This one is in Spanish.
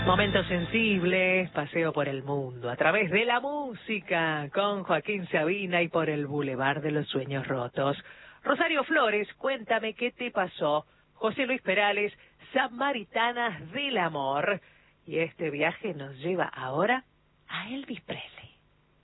Momentos sensibles, paseo por el mundo, a través de la música, con Joaquín Sabina y por el Boulevard de los Sueños Rotos. Rosario Flores, cuéntame qué te pasó. José Luis Perales, Samaritanas del Amor. Y este viaje nos lleva ahora a Elvis Presley.